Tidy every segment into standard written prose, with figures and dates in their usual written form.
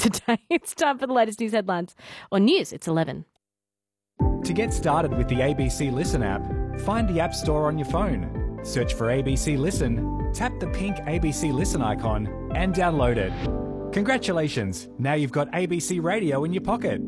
today. It's time for the latest news headlines. On News, it's 11. To get started with the ABC Listen app, find the App Store on your phone. Search for ABC Listen, tap the pink ABC Listen icon and download it. Congratulations, now you've got ABC Radio in your pocket.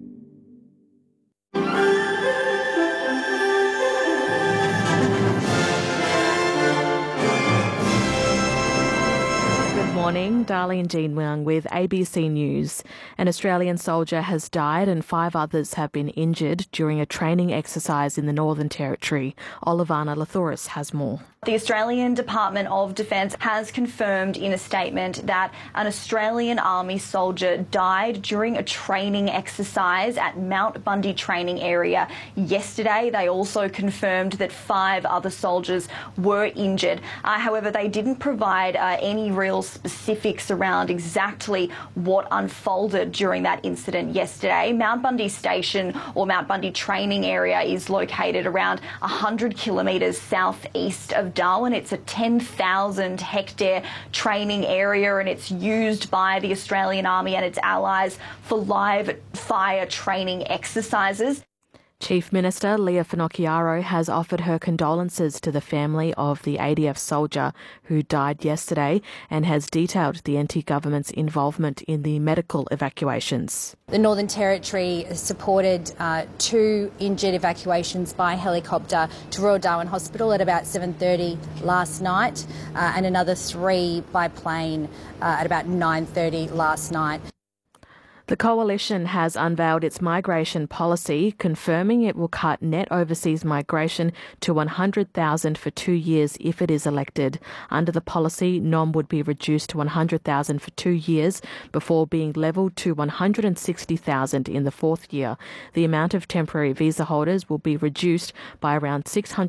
Morning, Darlene Jean Wang with ABC News. An Australian soldier has died and 5 others have been injured during a training exercise in the Northern Territory. Olivana Lathouris has more. The Australian Department of Defence has confirmed in a statement that an Australian Army soldier died during a training exercise at Mount Bundy training area yesterday. They also confirmed that 5 other soldiers were injured. However, they didn't provide any real specifics around exactly what unfolded during that incident yesterday. Mount Bundy Station or Mount Bundy training area is located around 100 kilometres southeast of Darwin. It's a 10,000 hectare training area and it's used by the Australian Army and its allies for live fire training exercises. Chief Minister Leah Finocchiaro has offered her condolences to the family of the ADF soldier who died yesterday and has detailed the NT government's involvement in the medical evacuations. The Northern Territory supported 2 injured evacuations by helicopter to Royal Darwin Hospital at about 7:30 last night and another 3 by plane at about 9:30 last night. The Coalition has unveiled its migration policy, confirming it will cut net overseas migration to 100,000 for 2 years if it is elected. Under the policy, NOM would be reduced to 100,000 for 2 years before being levelled to 160,000 in the 4th year. The amount of temporary visa holders will be reduced by around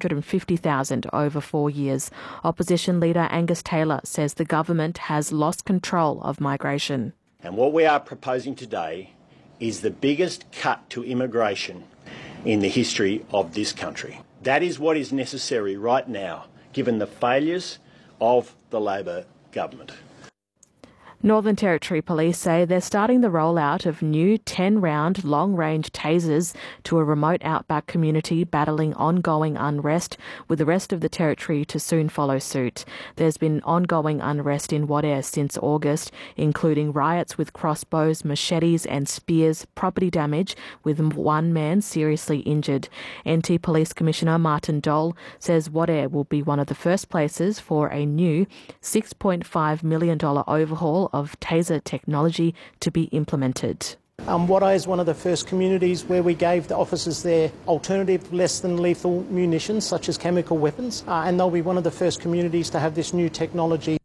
650,000 over 4 years. Opposition leader Angus Taylor says the government has lost control of migration. And what we are proposing today is the biggest cut to immigration in the history of this country. That is what is necessary right now, given the failures of the Labor government. Northern Territory Police say they're starting the rollout of new 10-round long-range tasers to a remote outback community battling ongoing unrest, with the rest of the territory to soon follow suit. There's been ongoing unrest in Wadair since August, including riots with crossbows, machetes and spears, property damage, with 1 man seriously injured. NT Police Commissioner Martin Dole says Wadair will be one of the first places for a new $6.5 million overhaul of taser technology to be implemented. Wadair is one of the first communities where we gave the officers their alternative less than lethal munitions such as chemical weapons, and they'll be one of the first communities to have this new technology.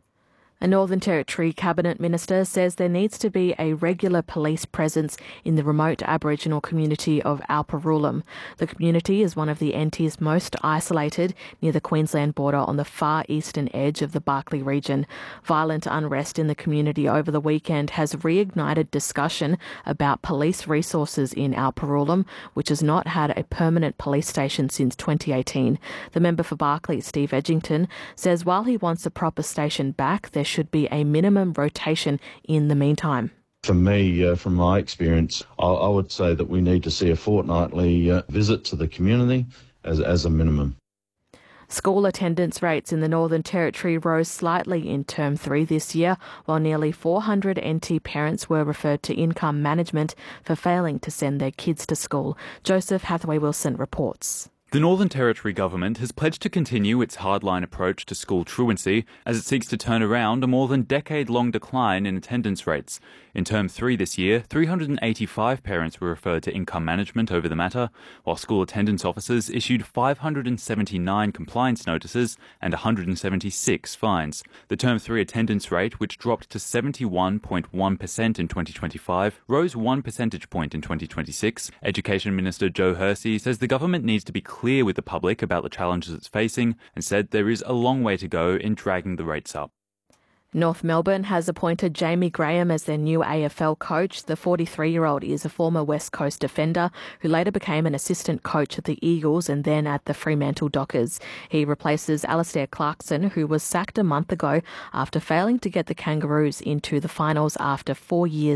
A Northern Territory Cabinet Minister says there needs to be a regular police presence in the remote Aboriginal community of Alparulam. The community is one of the NT's most isolated near the Queensland border on the far eastern edge of the Barkly region. Violent unrest in the community over the weekend has reignited discussion about police resources in Alparulam, which has not had a permanent police station since 2018. The member for Barkly, Steve Edgington, says while he wants a proper station back, there should be a minimum rotation in the meantime. For me, from my experience, I would say that we need to see a fortnightly visit to the community as a minimum. School attendance rates in the Northern Territory rose slightly in Term 3 this year, while nearly 400 NT parents were referred to income management for failing to send their kids to school. Joseph Hathaway-Wilson reports. The Northern Territory Government has pledged to continue its hardline approach to school truancy as it seeks to turn around a more than decade-long decline in attendance rates. In Term 3 this year, 385 parents were referred to income management over the matter, while school attendance officers issued 579 compliance notices and 176 fines. The Term 3 attendance rate, which dropped to 71.1% in 2025, rose 1 percentage point in 2026. Education Minister Joe Hersey says the government needs to be clear with the public about the challenges it's facing and said there is a long way to go in dragging the rates up. North Melbourne has appointed Jamie Graham as their new AFL coach. The 43-year-old is a former West Coast defender who later became an assistant coach at the Eagles and then at the Fremantle Dockers. He replaces Alastair Clarkson, who was sacked a month ago after failing to get the Kangaroos into the finals after 4 years